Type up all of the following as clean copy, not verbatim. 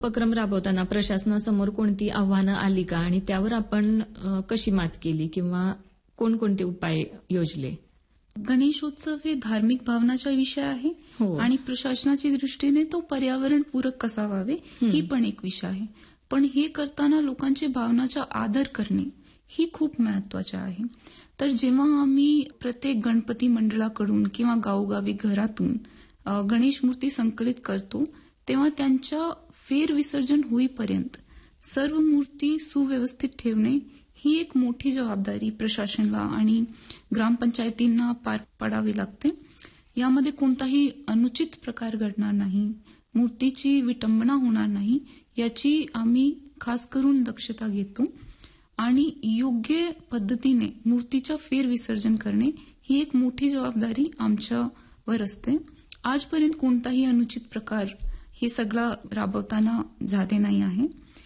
उपक्रम राबवताना प्रशासनासमोर कोणती आव्हानं आली का आणि त्यावर आपण कशी मात केली किंवा कोणकोणते उपाय योजले? गणेशोत्सव हे धार्मिक भावनाचा विषय आहे हो. आणि प्रशासनाच्या दृष्टीने तो पर्यावरण पूरक कसा व्हावे ही पण एक विषय आहे. पण हे करताना लोकांच्या भावनाचा आदर करणे ही खूप महत्वाचे आहे. तर जेव्हा आम्ही प्रत्येक गणपती मंडळाकडून किंवा गावोगावी घरातून गणेश मूर्ती संकलित करतो तेव्हा त्यांच्या फेरविसर्जन होईपर्यंत सर्व मूर्ती सुव्यवस्थित ठेवणे ही एक मोठी जबाबदारी प्रशासनाला आणि ग्रामपंचायतींना पार पाडावी लागते. यामध्ये कोणताही अनुचित प्रकार घडणार नाही, मूर्तीची विटंबना होणार नाही याची आम्ही खास करून दक्षता घेतो आणि योग्य पद्धतीने मूर्तीचं फेरविसर्जन करणे ही एक मोठी जबाबदारी आमच्यावर असते. आजपर्यंत कोणताही अनुचित प्रकार हे सगळं राबवताना झाले नाही आहे.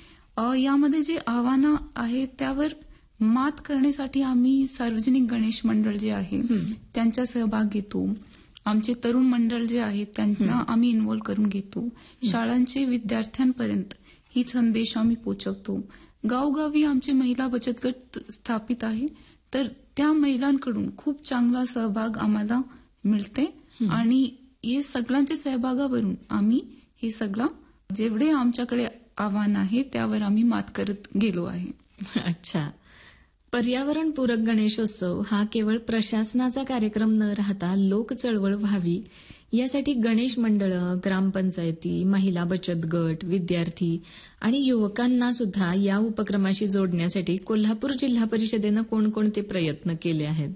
यामध्ये जे आव्हानं आहे त्यावर मात करण्यासाठी आम्ही सार्वजनिक गणेश मंडळ जे आहे त्यांचा सहभाग घेतो. आमचे तरुण मंडळ जे आहे त्यांना आम्ही इन्व्हॉल्व करून घेतो. शाळांचे विद्यार्थ्यांपर्यंत ही संदेश आम्ही पोहोचवतो. गावोगावी आमचे महिला बचत गट स्थापित आहे तर त्या महिलांकडून खूप चांगला सहभाग आम्हाला मिळते आणि हे सगळ्यांच्या सहभागावरून आम्ही हे सगळं जेवढे आमच्याकडे आव्हान आहे त्यावर आम्ही मात करत गेलो आहे. अच्छा. पर्यावरणपूरक गणेशोत्सव हा केवळ प्रशासनाचा कार्यक्रम न राहता लोक चळवळ व्हावी यासाठी गणेश मंडळं, ग्रामपंचायती, महिला बचत गट, विद्यार्थी आणि युवकांना सुद्धा या उपक्रमाशी जोडण्यासाठी कोल्हापूर जिल्हा परिषदेनं कोणकोणते प्रयत्न केले आहेत?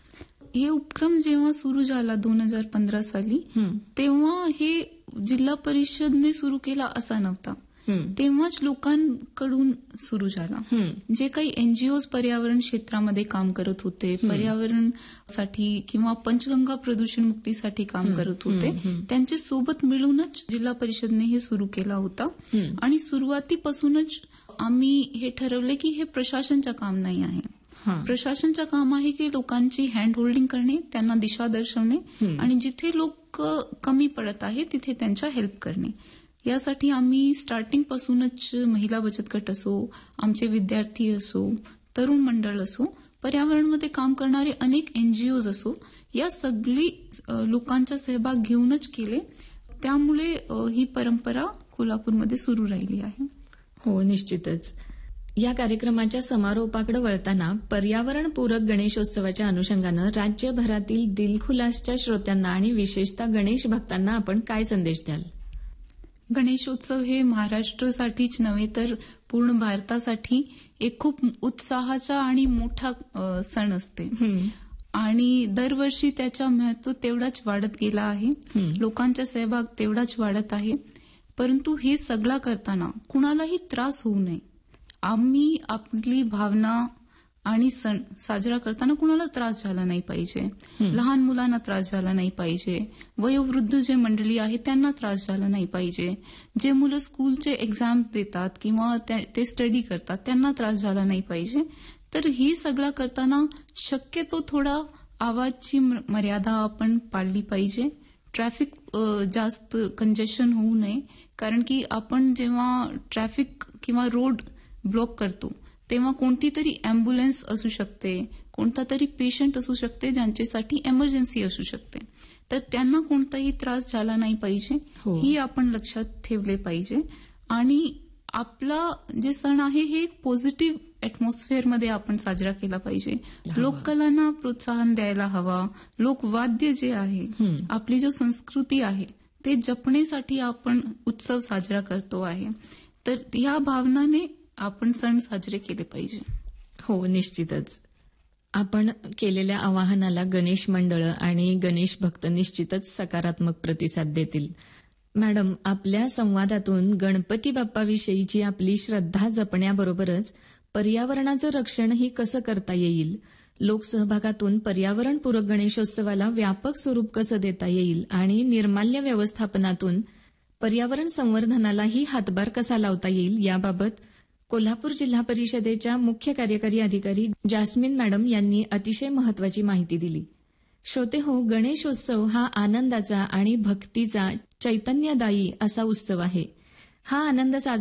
हे उपक्रम जेव्हा सुरू झाला 2015 साली तेव्हा हे जिल्हा परिषदने सुरू केला असा नव्हता. तेव्हाच लोकांकडून सुरू झाला. जे काही एनजीओज पर्यावरण क्षेत्रामध्ये काम करत होते, पर्यावरणासाठी किंवा पंचगंगा प्रदूषण मुक्तीसाठी काम करत होते, त्यांच्या सोबत मिळूनच जिल्हा परिषदने हे सुरू केला होता. आणि सुरुवातीपासूनच आम्ही हे ठरवले की हे प्रशासनचं काम नाही आहे. प्रशासनचं काम आहे की लोकांची हँड होल्डिंग करणे, त्यांना दिशा दर्शवणे आणि जिथे लोक कमी पडत आहे तिथे त्यांच्या हेल्प करणे. यासाठी आम्ही स्टार्टिंग पासूनच महिला बचत गट असो, आमचे विद्यार्थी असो, तरुण मंडळ असो, पर्यावरणमध्ये काम करणारे अनेक एनजीओज असो, या सगळी लोकांचा सहभाग घेऊनच केले. त्यामुळे ही परंपरा कोल्हापूरमध्ये सुरू राहिली आहे. हो, निश्चितच. या कार्यक्रमाच्या समारोपाकडे वळताना पर्यावरणपूरक गणेशोत्सवाच्या अनुषंगानं राज्यभरातील दिलखुलासच्या श्रोत्यांना आणि विशेषतः गणेश भक्तांना आपण काय संदेश द्याल? गणेशोत्सव हे महाराष्ट्रासाठीच नव्हे तर पूर्ण भारतासाठी एक खूप उत्साहाचा आणि मोठा सण असते आणि दरवर्षी त्याचं महत्व तेवढाच वाढत गेला आहे. लोकांचा सहभाग तेवढाच वाढत आहे. परंतु हे सगळं करताना कुणालाही त्रास होऊ नये. आम्ही आपली भावना आणि सण साजरा करताना कुणाला त्रास झाला नाही पाहिजे, लहान मुलांना त्रास झाला नाही पाहिजे, वयोवृद्ध जे मंडळी आहे त्यांना त्रास झाला नाही पाहिजे, जे मुलं स्कूलचे एक्झाम देतात किंवा ते स्टडी करतात त्यांना त्रास झाला नाही पाहिजे. तर ही सगळं करताना शक्यतो थोडा आवाजची मर्यादा आपण पाळली पाहिजे. ट्रॅफिक जास्त कंजेशन होऊ नये, कारण की आपण जेव्हा ट्रॅफिक किंवा रोड ब्लॉक करतो तेव्हा कोणती तरी अँब्युलन्स असू शकते, कोणता तरी पेशंट असू शकते ज्यांच्यासाठी इमर्जन्सी असू शकते. तर त्यांना कोणताही त्रास झाला नाही पाहिजे ही आपण लक्षात ठेवले पाहिजे. आणि आपला जे सण आहे हे पॉझिटिव्ह ॲटमॉस्फिअरमध्ये आपण साजरा केला पाहिजे. लोककलांना प्रोत्साहन द्यायला हवा. लोकवाद्य जे आहे, आपली जो संस्कृती आहे ते जपण्यासाठी आपण उत्सव साजरा करतो आहे. तर ह्या भावनाने आपण सण साजरे केले पाहिजे. हो, निश्चितच. आपण केलेल्या आवाहनाला गणेश मंडळ आणि गणेश भक्त निश्चितच सकारात्मक प्रतिसाद देतील. मॅडम, आपल्या संवादातून गणपती बाप्पाविषयीची आपली श्रद्धा जपण्याबरोबरच पर्यावरणाचं रक्षणही कसं करता येईल, लोकसहभागातून पर्यावरणपूरक गणेशोत्सवाला व्यापक स्वरूप कसं देता येईल आणि निर्माल्य व्यवस्थापनातून पर्यावरण संवर्धनालाही हातभार कसा लावता येईल याबाबत कोल्हापूर जिल्हा परिषदेच्या मुख्य कार्यकारी अधिकारी जास्मिन मॅडम यांनी अतिशय महत्वाची माहिती दिली. श्रोते हो, गणेशोत्सव हा आनंदाचा आणि भक्तीचा चैतन्यदायी असा उत्सव आहे. हा आनंद साजरा